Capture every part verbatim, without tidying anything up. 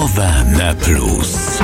O W M plus.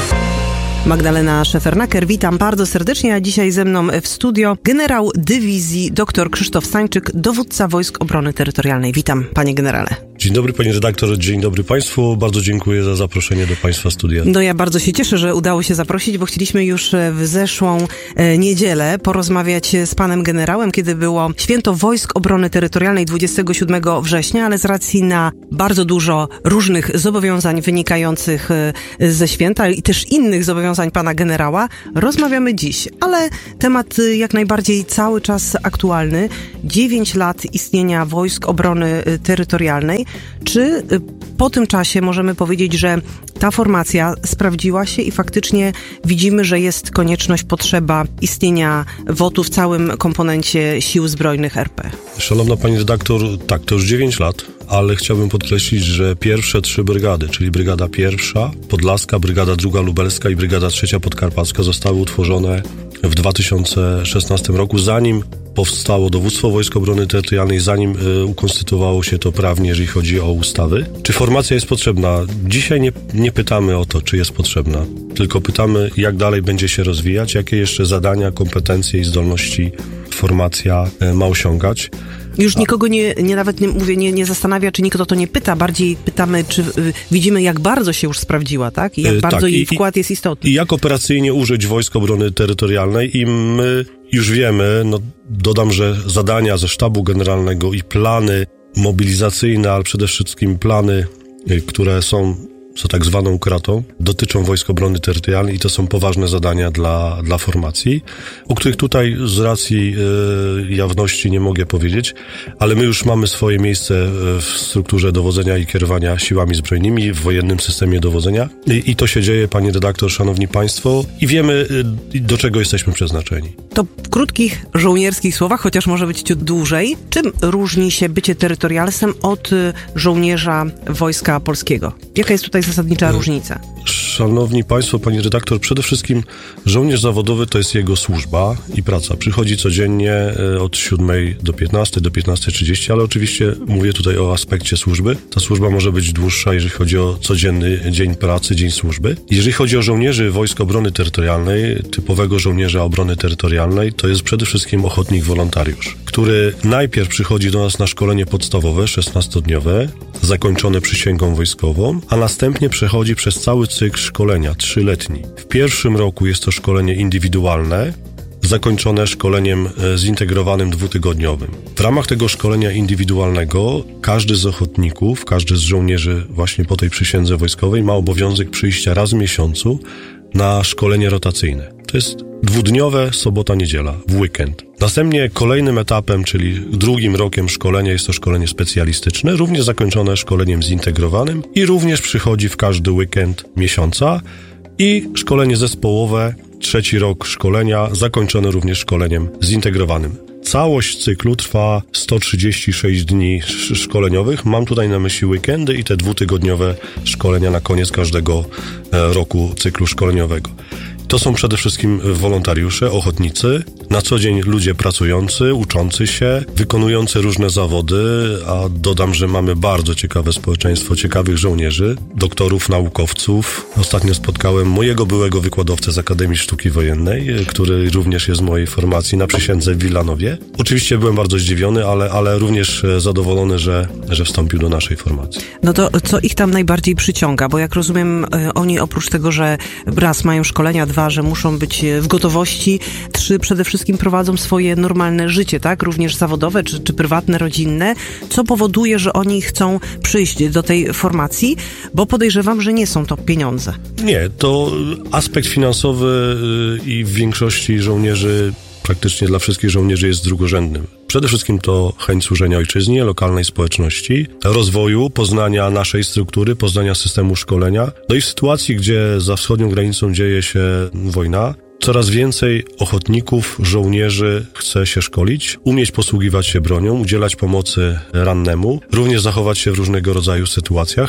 Magdalena Szefernaker, witam bardzo serdecznie, a dzisiaj ze mną w studio generał dywizji dr Krzysztof Stańczyk, dowódca Wojsk Obrony Terytorialnej. Witam, panie generale. Dzień dobry, panie redaktor, dzień dobry państwu. Bardzo dziękuję za zaproszenie do państwa studia. No ja bardzo się cieszę, że udało się zaprosić, bo chcieliśmy już w zeszłą e, niedzielę porozmawiać z panem generałem, kiedy było Święto Wojsk Obrony Terytorialnej dwudziestego siódmego września, ale z racji na bardzo dużo różnych zobowiązań wynikających e, ze święta i też innych zobowiązań pana generała, rozmawiamy dziś. Ale temat e, jak najbardziej cały czas aktualny. Dziewięć lat istnienia Wojsk Obrony Terytorialnej. Czy po tym czasie możemy powiedzieć, że ta formacja sprawdziła się i faktycznie widzimy, że jest konieczność, potrzeba istnienia W O T-u w całym komponencie Sił Zbrojnych R P? Szanowna pani redaktor, tak, to już dziewięć lat, ale chciałbym podkreślić, że pierwsze trzy brygady, czyli brygada pierwsza, Podlaska, brygada druga Lubelska i brygada trzecia Podkarpacka zostały utworzone w dwa tysiące szesnastym roku, zanim powstało Dowództwo Wojsk Obrony Terytorialnej, zanim y, ukonstytuowało się to prawnie, jeżeli chodzi o ustawy. Czy formacja jest potrzebna? Dzisiaj nie, nie pytamy o to, czy jest potrzebna, tylko pytamy, jak dalej będzie się rozwijać, jakie jeszcze zadania, kompetencje i zdolności formacja y, ma osiągać. Już nikogo nie, nie nawet nie, mówię, nie, nie zastanawia, czy nikt o to nie pyta, bardziej pytamy, czy y, widzimy, jak bardzo się już sprawdziła, tak? I jak y, bardzo tak, jej i, wkład jest istotny. I jak operacyjnie użyć Wojsk Obrony Terytorialnej i my już wiemy, no dodam, że zadania ze sztabu generalnego i plany mobilizacyjne, ale przede wszystkim plany, y, które są za tak zwaną kratą, dotyczą Wojsk Obrony Terytorialnej i to są poważne zadania dla, dla formacji, o których tutaj z racji y, jawności nie mogę powiedzieć, ale my już mamy swoje miejsce w strukturze dowodzenia i kierowania siłami zbrojnymi, w wojennym systemie dowodzenia i, i to się dzieje, pani redaktor, szanowni państwo, i wiemy, y, do czego jesteśmy przeznaczeni. To w krótkich, żołnierskich słowach, chociaż może być ciut dłużej, czym różni się bycie terytorialsem od y, żołnierza Wojska Polskiego? Jaka jest tutaj zasadnicza różnica? Szanowni państwo, pani redaktor, przede wszystkim żołnierz zawodowy to jest jego służba i praca. Przychodzi codziennie od siódmej do piętnastej, do piętnastej trzydzieści, ale oczywiście mówię tutaj o aspekcie służby. Ta służba może być dłuższa, jeżeli chodzi o codzienny dzień pracy, dzień służby. Jeżeli chodzi o żołnierzy Wojsk Obrony Terytorialnej, typowego żołnierza obrony terytorialnej, to jest przede wszystkim ochotnik wolontariusz, który najpierw przychodzi do nas na szkolenie podstawowe, szesnastodniowe, zakończone przysięgą wojskową, a następnie przechodzi przez cały cykl szkolenia, trzyletni. W pierwszym roku jest to szkolenie indywidualne, zakończone szkoleniem zintegrowanym dwutygodniowym. W ramach tego szkolenia indywidualnego każdy z ochotników, każdy z żołnierzy właśnie po tej przysiędze wojskowej ma obowiązek przyjścia raz w miesiącu na szkolenie rotacyjne. To jest dwudniowe, sobota, niedziela, w weekend. Następnie kolejnym etapem, czyli drugim rokiem szkolenia jest to szkolenie specjalistyczne, również zakończone szkoleniem zintegrowanym i również przychodzi w każdy weekend miesiąca i szkolenie zespołowe, trzeci rok szkolenia, zakończone również szkoleniem zintegrowanym. Całość cyklu trwa sto trzydzieści sześć dni szkoleniowych. Mam tutaj na myśli weekendy i te dwutygodniowe szkolenia na koniec każdego roku cyklu szkoleniowego. To są przede wszystkim wolontariusze, ochotnicy, na co dzień ludzie pracujący, uczący się, wykonujący różne zawody, a dodam, że mamy bardzo ciekawe społeczeństwo ciekawych żołnierzy, doktorów, naukowców. Ostatnio spotkałem mojego byłego wykładowcę z Akademii Sztuki Wojennej, który również jest z mojej formacji na przysiędze w Wilanowie. Oczywiście byłem bardzo zdziwiony, ale, ale również zadowolony, że, że wstąpił do naszej formacji. No to co ich tam najbardziej przyciąga? Bo jak rozumiem, oni oprócz tego, że raz mają szkolenia, dwa, że muszą być w gotowości, trzy, przede wszystkim prowadzą swoje normalne życie, tak? Również zawodowe, czy, czy prywatne, rodzinne, co powoduje, że oni chcą przyjść do tej formacji, bo podejrzewam, że nie są to pieniądze. Nie, to aspekt finansowy i w większości żołnierzy, praktycznie dla wszystkich żołnierzy jest drugorzędnym. Przede wszystkim to chęć służenia ojczyźnie, lokalnej społeczności, rozwoju, poznania naszej struktury, poznania systemu szkolenia. No i w sytuacji, gdzie za wschodnią granicą dzieje się wojna, coraz więcej ochotników, żołnierzy chce się szkolić, umieć posługiwać się bronią, udzielać pomocy rannemu, również zachować się w różnego rodzaju sytuacjach.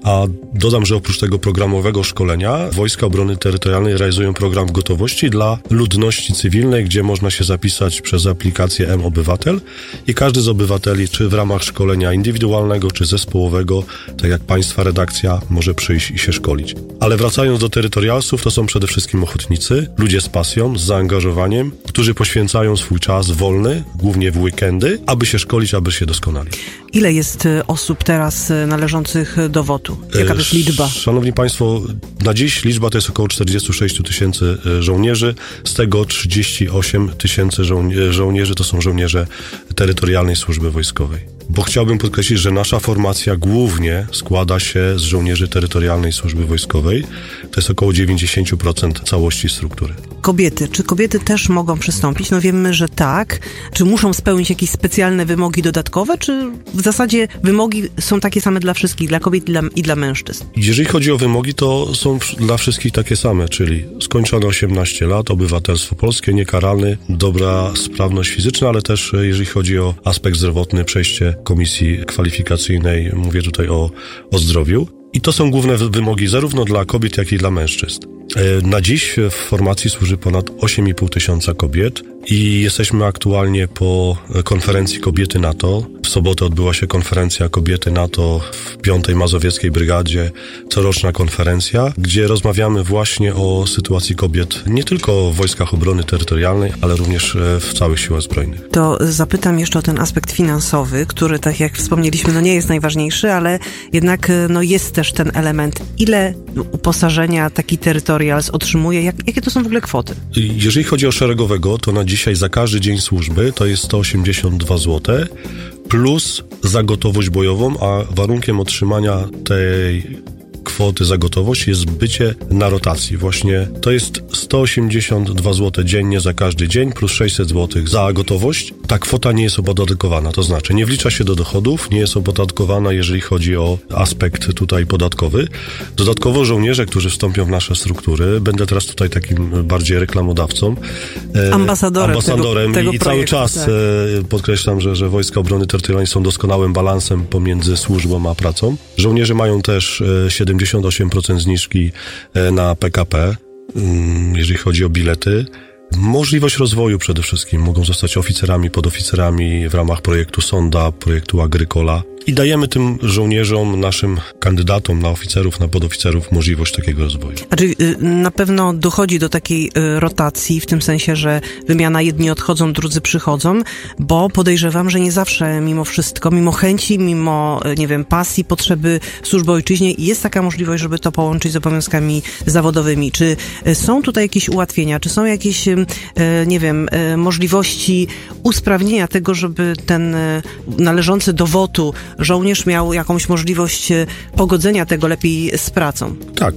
A dodam, że oprócz tego programowego szkolenia Wojska Obrony Terytorialnej realizują program gotowości dla ludności cywilnej, gdzie można się zapisać przez aplikację M-Obywatel i każdy z obywateli, czy w ramach szkolenia indywidualnego, czy zespołowego, tak jak Państwa redakcja, może przyjść i się szkolić. Ale wracając do terytorialsów, to są przede wszystkim ochotnicy, ludzie z pasją, z zaangażowaniem, którzy poświęcają swój czas wolny, głównie w weekendy, aby się szkolić, aby się doskonalić. Ile jest osób teraz należących do W O T-u? Jaka to jest liczba? Szanowni Państwo, na dziś liczba to jest około czterdzieści sześć tysięcy żołnierzy, z tego trzydzieści osiem tysięcy żoł- żołnierzy to są żołnierze terytorialnej służby wojskowej. Bo chciałbym podkreślić, że nasza formacja głównie składa się z żołnierzy terytorialnej służby wojskowej. To jest około dziewięćdziesiąt procent całości struktury. Kobiety. Czy kobiety też mogą przystąpić? No wiemy, że tak. Czy muszą spełnić jakieś specjalne wymogi dodatkowe, czy w zasadzie wymogi są takie same dla wszystkich, dla kobiet i dla, i dla mężczyzn? Jeżeli chodzi o wymogi, to są dla wszystkich takie same, czyli skończone osiemnaście lat, obywatelstwo polskie, niekaralny, dobra sprawność fizyczna, ale też jeżeli chodzi o aspekt zdrowotny, przejście komisji kwalifikacyjnej, mówię tutaj o, o zdrowiu. I to są główne wymogi zarówno dla kobiet, jak i dla mężczyzn. Na dziś w formacji służy ponad osiem i pół tysiąca kobiet i jesteśmy aktualnie po konferencji Kobiety NATO. W sobotę odbyła się konferencja Kobiety NATO w piątej Mazowieckiej Brygadzie, coroczna konferencja, gdzie rozmawiamy właśnie o sytuacji kobiet nie tylko w Wojskach Obrony Terytorialnej, ale również w całych Siłach Zbrojnych. To zapytam jeszcze o ten aspekt finansowy, który, tak jak wspomnieliśmy, no nie jest najważniejszy, ale jednak no jest też ten element. Ile uposażenia taki terytorialz otrzymuje? Jak, jakie to są w ogóle kwoty? Jeżeli chodzi o szeregowego, to na dzisiaj za każdy dzień służby to jest sto osiemdziesiąt dwa złote plus za gotowość bojową, a warunkiem otrzymania tej kwoty za gotowość jest bycie na rotacji. Właśnie to jest sto osiemdziesiąt dwa złote dziennie za każdy dzień plus sześćset złotych za gotowość. Ta kwota nie jest opodatkowana, to znaczy nie wlicza się do dochodów, nie jest opodatkowana, jeżeli chodzi o aspekt tutaj podatkowy. Dodatkowo żołnierze, którzy wstąpią w nasze struktury, będę teraz tutaj takim bardziej reklamodawcą, ambasadorem, ambasadorem tego, tego i projektu, cały czas tak. podkreślam, że, że Wojska Obrony Terytorialnej są doskonałym balansem pomiędzy służbą a pracą. Żołnierze mają też siedemdziesiąt osiem procent zniżki na P K P, jeżeli chodzi o bilety. Możliwość rozwoju przede wszystkim. Mogą zostać oficerami, podoficerami w ramach projektu Sonda, projektu Agrykola. I dajemy tym żołnierzom, naszym kandydatom na oficerów, na podoficerów możliwość takiego rozwoju. Znaczy, na pewno dochodzi do takiej rotacji, w tym sensie, że wymiana jedni odchodzą, drudzy przychodzą, bo podejrzewam, że nie zawsze mimo wszystko, mimo chęci, mimo, nie wiem, pasji, potrzeby służby ojczyźnie jest taka możliwość, żeby to połączyć z obowiązkami zawodowymi. Czy są tutaj jakieś ułatwienia, czy są jakieś, nie wiem, możliwości usprawnienia tego, żeby ten należący do W O T-u żołnierz miał jakąś możliwość pogodzenia tego lepiej z pracą? Tak,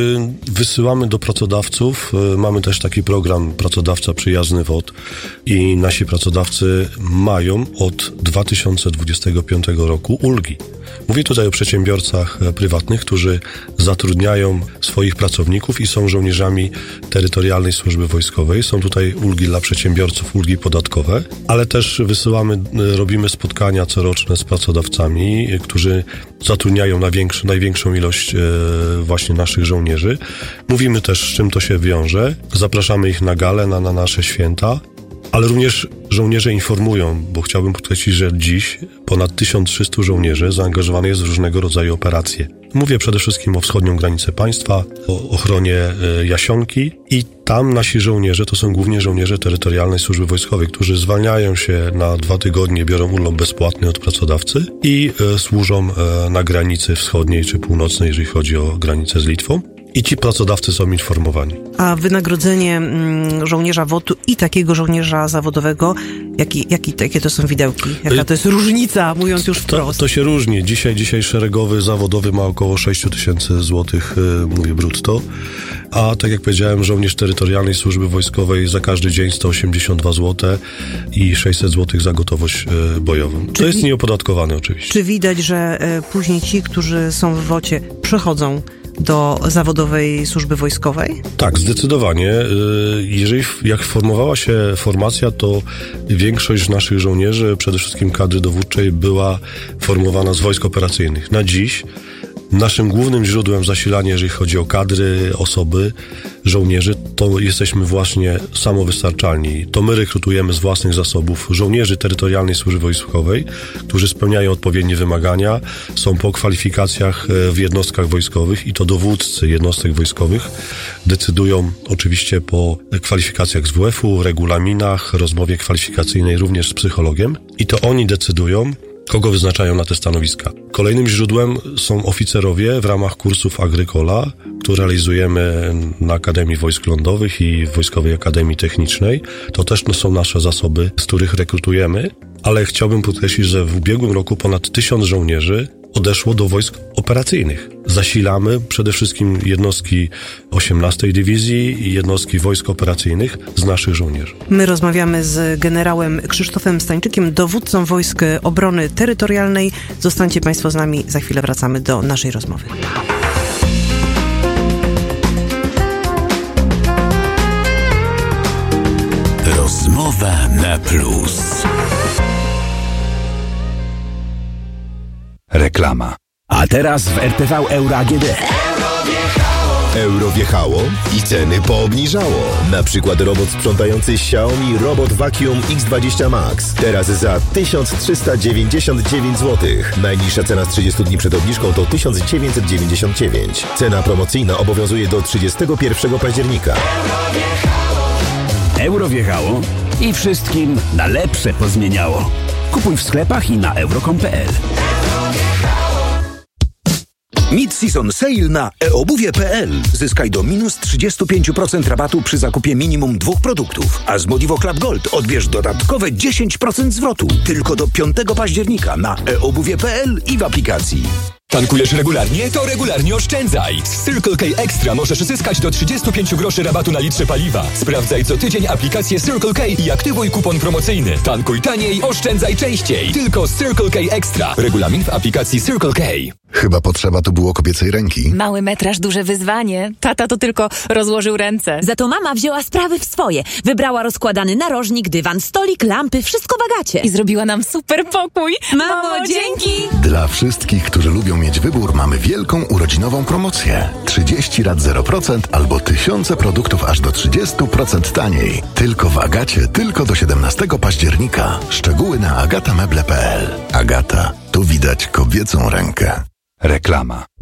wysyłamy do pracodawców. Mamy też taki program Pracodawca Przyjazny W O T i nasi pracodawcy mają od dwa tysiące dwudziestego piątego roku ulgi. Mówię tutaj o przedsiębiorcach prywatnych, którzy zatrudniają swoich pracowników i są żołnierzami terytorialnej służby wojskowej. Są tutaj ulgi dla przedsiębiorców, ulgi podatkowe, ale też wysyłamy, robimy spotkania coroczne z pracodawcami, którzy zatrudniają największy, największą ilość e, właśnie naszych żołnierzy. Mówimy też, z czym to się wiąże. Zapraszamy ich na galę, na, na nasze święta. Ale również żołnierze informują, bo chciałbym podkreślić, że dziś ponad tysiąc trzysta żołnierzy zaangażowanych jest w różnego rodzaju operacje. Mówię przede wszystkim o wschodnią granicę państwa, o ochronie e, Jasionki i tam nasi żołnierze to są głównie żołnierze terytorialnej służby wojskowej, którzy zwalniają się na dwa tygodnie, biorą urlop bezpłatny od pracodawcy i e, służą e, na granicy wschodniej czy północnej, jeżeli chodzi o granicę z Litwą. I ci pracodawcy są informowani. A wynagrodzenie mm, żołnierza W O T-u i takiego żołnierza zawodowego, jaki, jaki, jakie to są widełki? Jaka to jest różnica, mówiąc już wprost? To, to się różni. Dzisiaj, dzisiaj szeregowy, zawodowy ma około sześć tysięcy złotych, yy, mówię brutto. A tak jak powiedziałem, żołnierz terytorialnej służby wojskowej za każdy dzień sto osiemdziesiąt dwa złote i sześćset złotych za gotowość yy, bojową. To Czy jest wi- nieopodatkowane oczywiście. Czy widać, że y, później ci, którzy są w W O T-ie, przechodzą do zawodowej służby wojskowej? Tak, zdecydowanie. Jeżeli jak formowała się formacja, to większość naszych żołnierzy, przede wszystkim kadry dowódczej, była formowana z wojsk operacyjnych. Na dziś Naszym głównym źródłem zasilania, jeżeli chodzi o kadry, osoby, żołnierzy, to jesteśmy właśnie samowystarczalni. To my rekrutujemy z własnych zasobów żołnierzy terytorialnej służby wojskowej, którzy spełniają odpowiednie wymagania, są po kwalifikacjach w jednostkach wojskowych i to dowódcy jednostek wojskowych decydują oczywiście po kwalifikacjach z W F-u, regulaminach, rozmowie kwalifikacyjnej również z psychologiem i to oni decydują, kogo wyznaczają na te stanowiska. Kolejnym źródłem są oficerowie w ramach kursów Agrykola, które realizujemy na Akademii Wojsk Lądowych i w Wojskowej Akademii Technicznej. To też są nasze zasoby, z których rekrutujemy, ale chciałbym podkreślić, że w ubiegłym roku ponad tysiąc żołnierzy odeszło do wojsk operacyjnych. Zasilamy przede wszystkim jednostki osiemnastej Dywizji i jednostki wojsk operacyjnych z naszych żołnierzy. My rozmawiamy z generałem Krzysztofem Stańczykiem, dowódcą Wojsk Obrony Terytorialnej. Zostańcie Państwo z nami, za chwilę wracamy do naszej rozmowy. Rozmowa na plus. Reklama. A teraz w R T V Euro A G D. Euro wjechało i ceny poobniżało. Na przykład robot sprzątający Xiaomi Robot Vacuum X dwadzieścia Max. Teraz za tysiąc trzysta dziewięćdziesiąt dziewięć złotych. Najniższa cena z trzydziestu dni przed obniżką to tysiąc dziewięćset dziewięćdziesiąt dziewięć. Cena promocyjna obowiązuje do trzydziestego pierwszego października. Euro wjechało i wszystkim na lepsze pozmieniało. Kupuj w sklepach i na euro kropka com kropka p l. Mid-season sale na e obuwie kropka p l. Zyskaj do minus trzydzieści pięć procent rabatu przy zakupie minimum dwóch produktów. A z Modivo Club Gold odbierz dodatkowe dziesięć procent zwrotu. Tylko do piątego października na e obuwie kropka p l i w aplikacji. Tankujesz regularnie? To regularnie oszczędzaj! Z Circle K Extra możesz zyskać do trzydzieści pięć groszy rabatu na litrze paliwa. Sprawdzaj co tydzień aplikację Circle K i aktywuj kupon promocyjny. Tankuj taniej, oszczędzaj częściej. Tylko z Circle K Extra. Regulamin w aplikacji Circle K. Chyba potrzeba tu było kobiecej ręki. Mały metraż, duże wyzwanie. Tata to tylko rozłożył ręce. Za to mama wzięła sprawy w swoje. Wybrała rozkładany narożnik, dywan, stolik, lampy, wszystko w Agacie. I zrobiła nam super pokój. Mamo, Mamo dzięki! Dla wszystkich, którzy lubią mieć wybór, mamy wielką urodzinową promocję. trzydzieści rat zero procent albo tysiące produktów aż do trzydzieści procent taniej. Tylko w Agacie, tylko do siedemnastego października. Szczegóły na agata meble kropka p l. Agata, tu widać kobiecą rękę. Reklama.